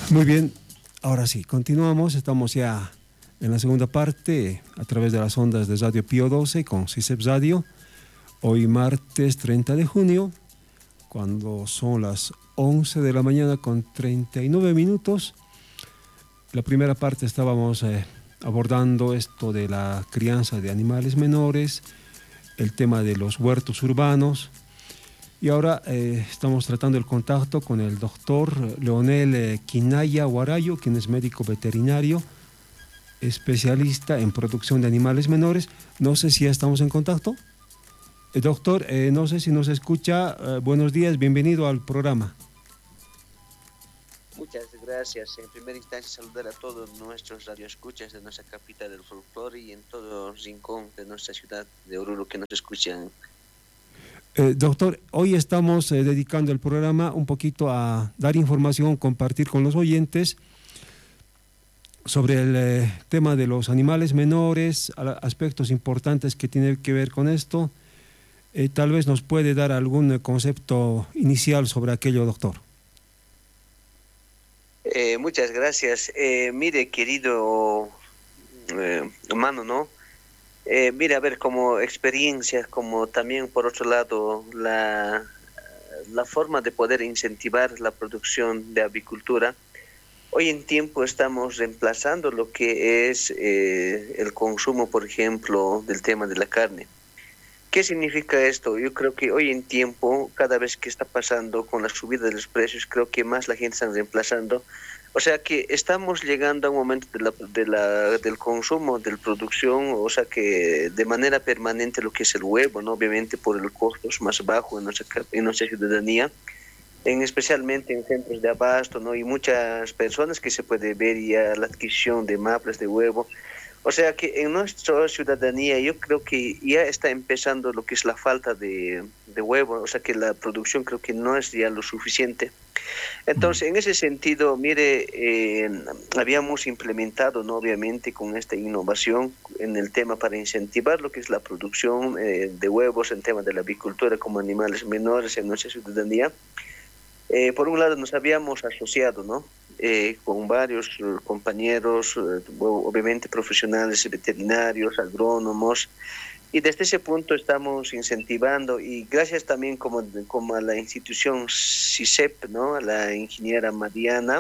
Muy bien, ahora sí, continuamos, estamos ya en la segunda parte a través de las ondas de Radio Pío 12 con CICEP Radio. Hoy martes 30 de junio, cuando son las 11 de la mañana con 39 minutos. La primera parte estábamos abordando esto de la crianza de animales menores, el tema de los huertos urbanos. Y ahora estamos tratando el contacto con el doctor Leonel Quinaya Huarayo, quien es médico veterinario, especialista en producción de animales menores. No sé si ya estamos en contacto. Doctor, no sé si nos escucha. Buenos días, bienvenido al programa. Muchas gracias. En primera instancia, saludar a todos nuestros radioescuchas de nuestra capital del folclore y en todo rincón de nuestra ciudad de Oruro que nos escuchan. Doctor, hoy estamos dedicando el programa un poquito a dar información, compartir con los oyentes sobre el tema de los animales menores, aspectos importantes que tienen que ver con esto. Tal vez nos puede dar algún concepto inicial sobre aquello, doctor. Muchas gracias. Mire, querido hermano, ¿no? Mira, a ver, como experiencia, como también por otro lado, la forma de poder incentivar la producción de avicultura. Hoy en tiempo estamos reemplazando lo que es el consumo, por ejemplo, del tema de la carne. ¿Qué significa esto? Yo creo que hoy en tiempo, cada vez que está pasando con la subida de los precios, creo que más la gente está reemplazando. O sea que estamos llegando a un momento del consumo, de la producción, o sea que de manera permanente lo que es el huevo, ¿no? Obviamente por el costo es más bajo en nuestra ciudadanía, especialmente en centros de abasto, ¿no? Y muchas personas que se puede ver ya la adquisición de maples de huevo. O sea que en nuestra ciudadanía yo creo que ya está empezando lo que es la falta de huevo, o sea que la producción creo que no es ya lo suficiente. Entonces, en ese sentido, mire, habíamos implementado, ¿no? Obviamente, con esta innovación en el tema para incentivar lo que es la producción de huevos, en tema de la avicultura como animales menores en nuestra ciudadanía. Por un lado, nos habíamos asociado, ¿no? Con varios compañeros, obviamente profesionales veterinarios, agrónomos, y desde ese punto estamos incentivando y gracias también como a la institución CICEP, ¿no? A la ingeniera Mariana,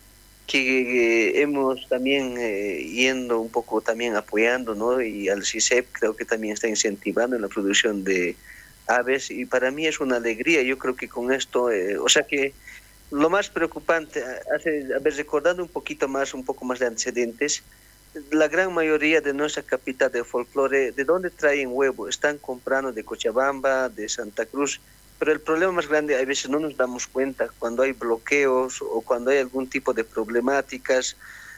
que hemos también yendo un poco también apoyando, ¿no? Y al CICEP creo que también está incentivando en la producción de aves y para mí es una alegría. Yo creo que con esto, o sea que lo más preocupante, a ver, recordando un poco más de antecedentes, la gran mayoría de nuestra capital de folclore, ¿de dónde traen huevo? Están comprando de Cochabamba, de Santa Cruz, pero el problema más grande, a veces no nos damos cuenta, cuando hay bloqueos o cuando hay algún tipo de problemáticas,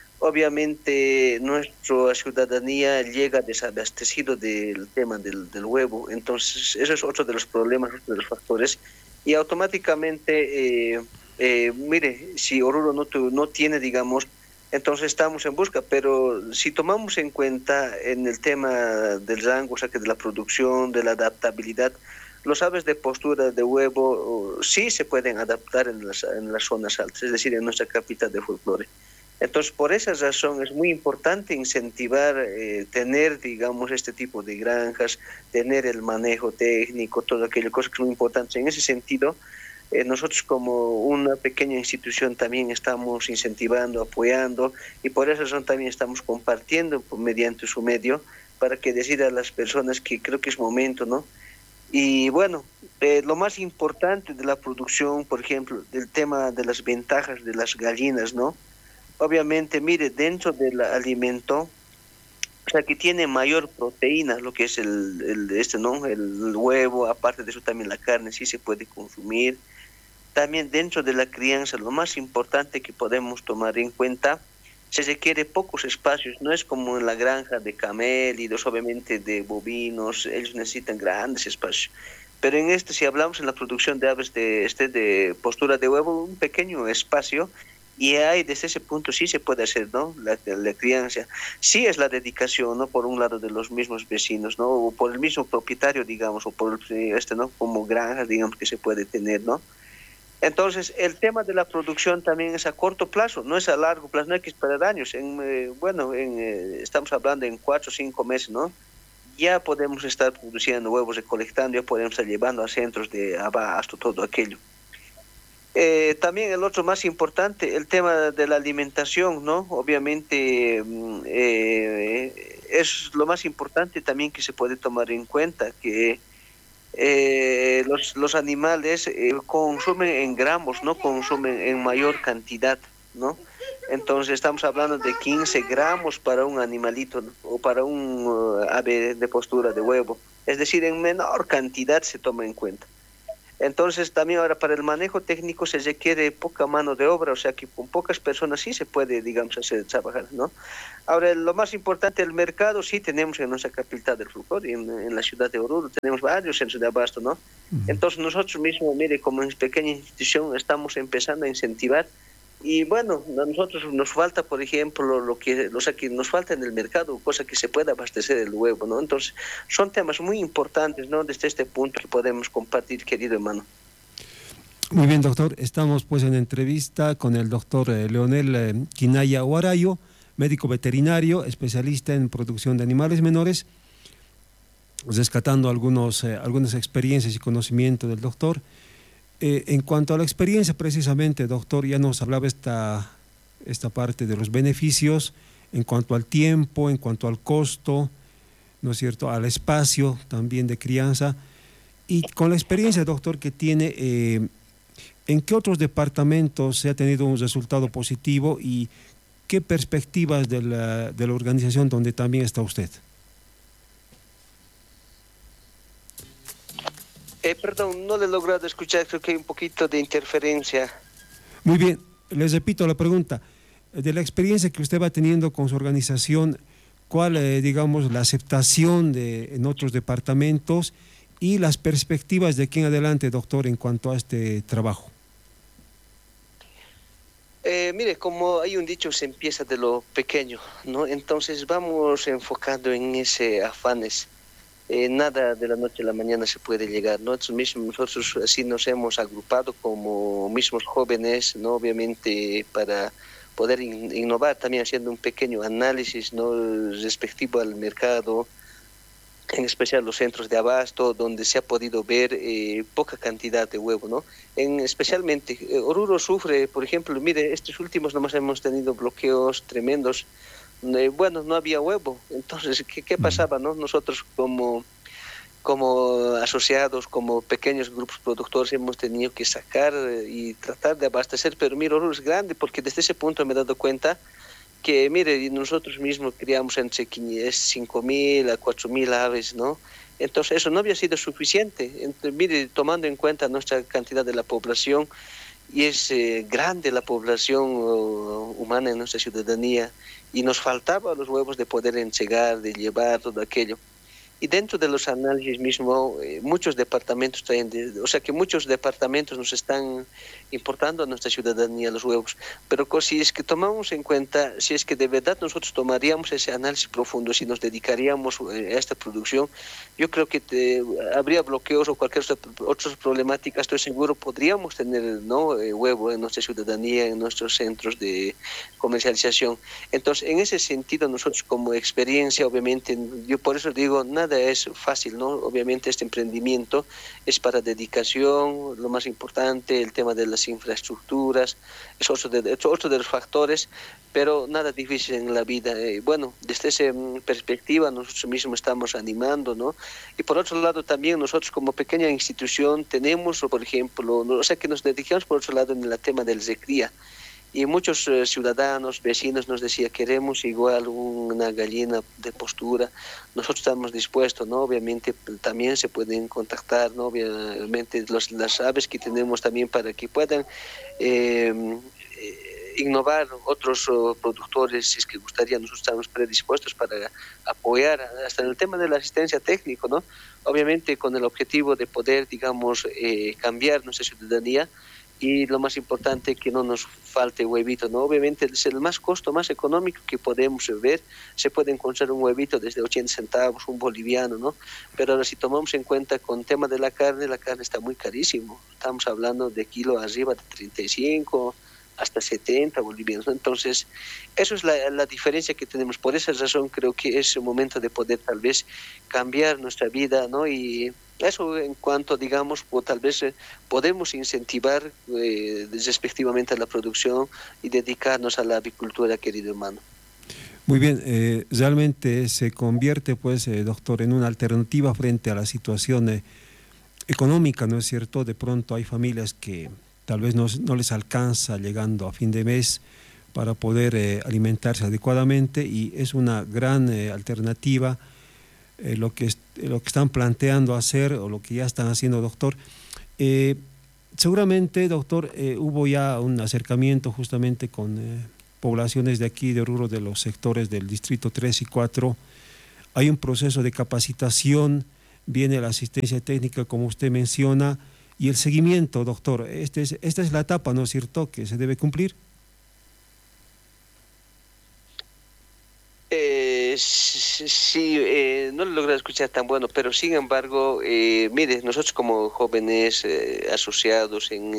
obviamente nuestra ciudadanía llega desabastecido del tema del huevo, entonces eso es otro de los problemas, otro de los factores, y automáticamente, mire, si Oruro no tiene, digamos, entonces estamos en busca, pero si tomamos en cuenta en el tema del rango, o sea que de la producción, de la adaptabilidad, los aves de postura de huevo sí se pueden adaptar en las zonas altas, es decir, en nuestra capital de folclore. Entonces, por esa razón es muy importante incentivar, tener, digamos, este tipo de granjas, tener el manejo técnico, todo aquello, cosas que son importantes. En ese sentido, nosotros como una pequeña institución también estamos incentivando, apoyando y por esa razón también estamos compartiendo mediante su medio para que decida a las personas que creo que es momento, ¿no? Y bueno, lo más importante de la producción, por ejemplo, del tema de las ventajas de las gallinas, ¿no? Obviamente, mire, dentro del alimento, o sea, que tiene mayor proteína, lo que es ¿no? El huevo, aparte de eso también la carne sí se puede consumir. También dentro de la crianza, lo más importante que podemos tomar en cuenta, se requiere pocos espacios, no es como en la granja de camélidos, obviamente de bovinos, ellos necesitan grandes espacios. Pero en si hablamos en la producción de aves de postura de huevo, un pequeño espacio, y hay desde ese punto sí se puede hacer, ¿no? La crianza. Sí es la dedicación, ¿no? Por un lado de los mismos vecinos, ¿no? O por el mismo propietario, digamos, o por ¿no? Como granjas, digamos, que se puede tener, ¿no? Entonces, el tema de la producción también es a corto plazo, no es a largo plazo, no hay que esperar años. Estamos hablando en 4 o 5 meses, ¿no? Ya podemos estar produciendo huevos, recolectando, ya podemos estar llevando a centros de abasto, todo aquello. También el otro más importante, el tema de la alimentación, ¿no? Obviamente es lo más importante también que se puede tomar en cuenta, que los animales consumen en gramos, no consumen en mayor cantidad, ¿no? Entonces estamos hablando de 15 gramos para un animalito, ¿no? O para un ave de postura de huevo, es decir, en menor cantidad se toma en cuenta. Entonces también ahora para el manejo técnico se requiere poca mano de obra, o sea que con pocas personas sí se puede, digamos, hacer trabajar, ¿no? Ahora lo más importante, el mercado sí tenemos en nuestra capital del folclore, en la ciudad de Oruro, tenemos varios centros de abasto, ¿no? Entonces nosotros mismos, mire, como pequeña institución estamos empezando a incentivar. Y bueno, a nosotros nos falta, por ejemplo, que nos falta en el mercado, cosa que se pueda abastecer el huevo, ¿no? Entonces, son temas muy importantes, ¿no? Desde este punto que podemos compartir, querido hermano. Muy bien, doctor. Estamos pues en entrevista con el doctor Leonel Quinaya Huarayo, médico veterinario, especialista en producción de animales menores, rescatando algunas experiencias y conocimiento del doctor. En cuanto a la experiencia, precisamente, doctor, ya nos hablaba esta parte de los beneficios en cuanto al tiempo, en cuanto al costo, ¿no es cierto?, al espacio también de crianza. Y con la experiencia, doctor, que tiene, ¿en qué otros departamentos se ha tenido un resultado positivo y qué perspectivas de la organización donde también está usted? Perdón, no le he logrado escuchar, creo que hay un poquito de interferencia. Muy bien, les repito la pregunta. De la experiencia que usted va teniendo con su organización, ¿cuál, digamos, la aceptación en otros departamentos y las perspectivas de aquí en adelante, doctor, en cuanto a este trabajo? Mire, como hay un dicho, se empieza de lo pequeño, ¿no? Entonces vamos enfocando en ese afanes. Nada de la noche a la mañana se puede llegar, ¿no? Nosotros así nos hemos agrupado como mismos jóvenes, ¿no? Obviamente para poder innovar, también haciendo un pequeño análisis, ¿no? Respectivo al mercado, en especial los centros de abasto, donde se ha podido ver poca cantidad de huevo, ¿no? Especialmente, Oruro sufre, por ejemplo, mire, estos últimos nomás hemos tenido bloqueos tremendos. Bueno, no había huevo. Entonces, ¿qué pasaba, no? Nosotros como asociados, como pequeños grupos productores, hemos tenido que sacar y tratar de abastecer, pero mira, Oruro es grande, porque desde ese punto me he dado cuenta que, mire, nosotros mismos criamos entre 5.000 a 4.000 aves, ¿no? Entonces, eso no había sido suficiente. Entonces, mire, tomando en cuenta nuestra cantidad de la población, y es grande la población humana en nuestra ciudadanía, y nos faltaba los huevos de poder entregar, de llevar todo aquello. Y dentro de los análisis mismo, muchos departamentos traen, o sea que muchos departamentos nos están importando a nuestra ciudadanía los huevos. Pero si es que tomamos en cuenta, si es que de verdad nosotros tomaríamos ese análisis profundo, si nos dedicaríamos a esta producción, yo creo que habría bloqueos o cualquier otras problemáticas, estoy seguro podríamos tener, ¿no? Huevo en nuestra ciudadanía, en nuestros centros de comercialización. Entonces, en ese sentido, nosotros como experiencia, obviamente, yo por eso digo, nada es fácil, ¿no? Obviamente este emprendimiento es para dedicación, lo más importante, el tema de las infraestructuras, es otro de los factores, pero nada difícil en la vida. Bueno, desde esa perspectiva nosotros mismos estamos animando, ¿no? Y por otro lado también nosotros como pequeña institución tenemos, por ejemplo, o sea que nos dedicamos por otro lado en el tema del recría. Y muchos ciudadanos, vecinos nos decían, queremos igual una gallina de postura, nosotros estamos dispuestos, ¿no? Obviamente también se pueden contactar, ¿no? Obviamente las aves que tenemos también para que puedan innovar otros productores, si es que gustaría, nosotros estamos predispuestos para apoyar hasta en el tema de la asistencia técnica, ¿no? Obviamente con el objetivo de poder, digamos, cambiar nuestra ciudadanía y lo más importante que no nos falte huevito, ¿no? Obviamente es el más costo, más económico que podemos ver, se puede encontrar un huevito desde 80 centavos, un boliviano, ¿no? Pero ahora si tomamos en cuenta con el tema de la carne está muy carísimo, estamos hablando de kilo arriba de 35 hasta 70 bolivianos, ¿no? Entonces, eso es la diferencia que tenemos. Por esa razón creo que es el momento de poder tal vez cambiar nuestra vida, ¿no? Y eso en cuanto, digamos, o tal vez podemos incentivar respectivamente a la producción y dedicarnos a la avicultura, querido hermano. Muy bien, realmente se convierte, pues, doctor, en una alternativa frente a la situación económica, ¿no es cierto? De pronto hay familias que tal vez no les alcanza llegando a fin de mes para poder alimentarse adecuadamente, y es una gran alternativa lo que están planteando hacer, o lo que ya están haciendo, doctor. Seguramente, doctor, hubo ya un acercamiento justamente con poblaciones de aquí, de Oruro, de los sectores del distrito 3 y 4. Hay un proceso de capacitación, viene la asistencia técnica, como usted menciona, y el seguimiento, doctor. Esta es la etapa, ¿no es cierto?, que se debe cumplir. Sí, no lo logré escuchar tan bueno, pero sin embargo, mire, nosotros como jóvenes asociados en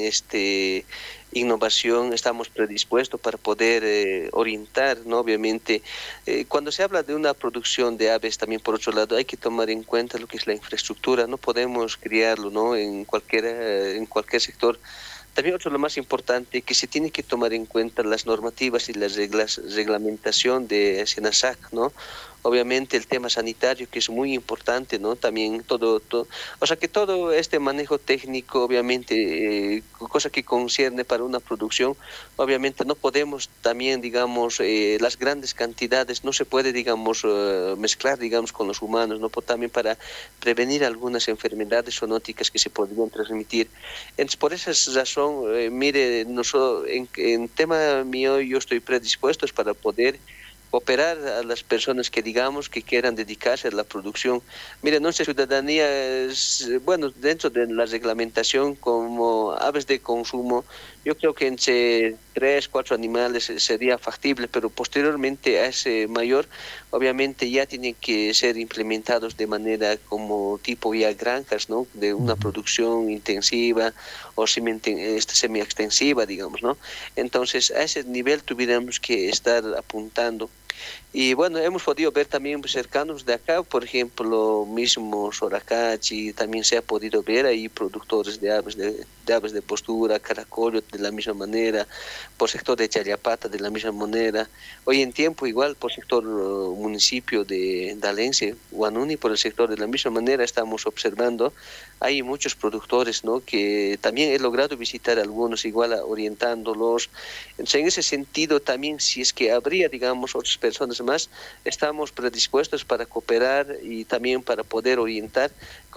innovación estamos predispuestos para poder orientar, ¿no? Obviamente, cuando se habla de una producción de aves, también por otro lado hay que tomar en cuenta lo que es la infraestructura. No podemos criarlo, ¿no?, en cualquier sector. También otro lo más importante, que se tiene que tomar en cuenta las normativas y las reglamentación de SENASAC, ¿no? Obviamente el tema sanitario, que es muy importante, ¿no? También o sea que todo este manejo técnico, obviamente, cosa que concierne para una producción, obviamente no podemos también, digamos, las grandes cantidades, no se puede, digamos, mezclar, digamos, con los humanos, ¿no? También para prevenir algunas enfermedades zoonóticas que se podrían transmitir. Entonces, por esa razón, mire, nosotros, en tema mío, yo estoy predispuesto para poder operar a las personas que digamos que quieran dedicarse a la producción. Mire, nuestra ciudadanía es, bueno, dentro de la reglamentación como aves de consumo, yo creo que entre 3, 4 animales sería factible, pero posteriormente a ese mayor, obviamente ya tienen que ser implementados de manera como tipo ya granjas, ¿no? De una producción intensiva o semi-extensiva, digamos, ¿no? Entonces, a ese nivel tuviéramos que estar apuntando. Y bueno, hemos podido ver también cercanos de acá, por ejemplo, mismo Soracachi, también se ha podido ver ahí productores de aves de postura, caracollo de la misma manera, por sector de Chayapata de la misma manera. Hoy en tiempo igual por sector municipio de Dalense, Guanuni, por el sector de la misma manera estamos observando. Hay muchos productores, ¿no?, que también he logrado visitar algunos, igual orientándolos. Entonces, en ese sentido también, si es que habría, digamos, otras personas más, estamos predispuestos para cooperar y también para poder orientar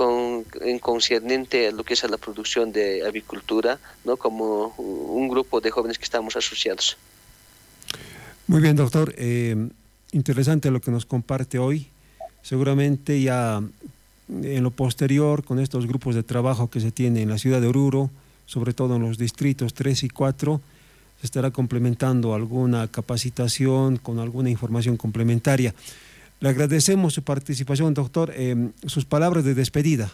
en concerniente a lo que es a la producción de avicultura, ¿no?, como un grupo de jóvenes que estamos asociados. Muy bien, doctor. Interesante lo que nos comparte hoy. Seguramente ya en lo posterior, con estos grupos de trabajo que se tienen en la ciudad de Oruro, sobre todo en los distritos 3 y 4, se estará complementando alguna capacitación con alguna información complementaria. Le agradecemos su participación, doctor. Sus palabras de despedida.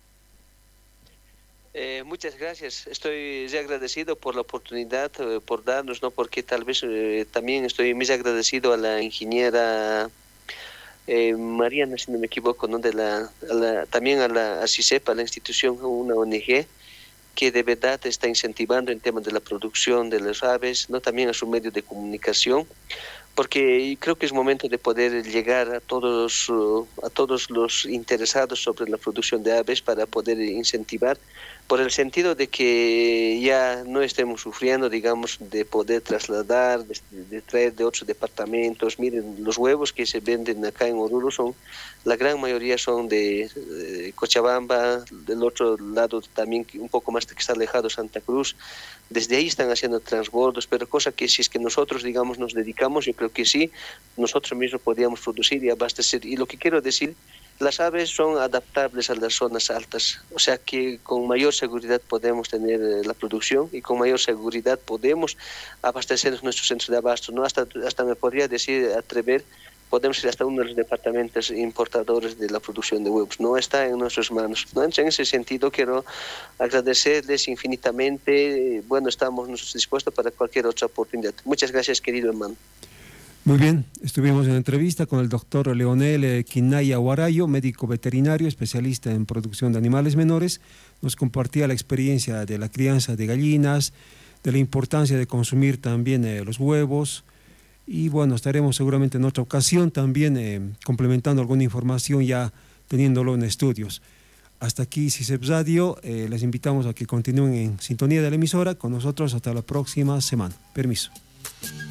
Muchas gracias. Estoy ya agradecido por la oportunidad, por darnos, ¿no? Porque tal vez también estoy muy agradecido a la ingeniera Mariana, si no me equivoco, ¿no? También a CICEP, a la institución, una ONG que de verdad está incentivando en temas de la producción de las aves, ¿no? También a su medio de comunicación, porque creo que es momento de poder llegar a todos los interesados sobre la producción de aves para poder incentivar, por el sentido de que ya no estemos sufriendo, digamos, de poder trasladar, de traer de otros departamentos. Miren, los huevos que se venden acá en Oruro la gran mayoría son de Cochabamba, del otro lado también un poco más que está alejado Santa Cruz. Desde ahí están haciendo transbordos, pero cosa que si es que nosotros, digamos, nos dedicamos, yo creo que sí, nosotros mismos podríamos producir y abastecer. Y lo que quiero decir, las aves son adaptables a las zonas altas, o sea que con mayor seguridad podemos tener la producción y con mayor seguridad podemos abastecer nuestros centros de abasto, ¿no? Hasta me podría atrever, podemos ser hasta uno de los departamentos importadores de la producción de huevos, no está en nuestras manos, ¿no? Entonces, en ese sentido quiero agradecerles infinitamente, bueno, estamos dispuestos para cualquier otra oportunidad. Muchas gracias, querido hermano. Muy bien, estuvimos en entrevista con el doctor Leonel Quinaya Huarayo, médico veterinario, especialista en producción de animales menores. Nos compartía la experiencia de la crianza de gallinas, de la importancia de consumir también los huevos. Y bueno, estaremos seguramente en otra ocasión también complementando alguna información ya teniéndolo en estudios. Hasta aquí CICEP Radio, les invitamos a que continúen en sintonía de la emisora con nosotros hasta la próxima semana. Permiso.